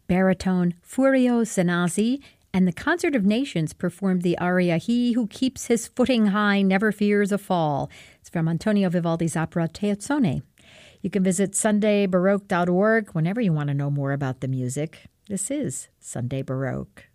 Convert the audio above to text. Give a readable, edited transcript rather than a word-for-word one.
baritone Furio Sanazzi and the Concert of Nations performed the aria He Who Keeps His Footing High Never Fears a Fall. It's from Antonio Vivaldi's opera Teozzone. You can visit sundaybaroque.org whenever you want to know more about the music. This is Sunday Baroque.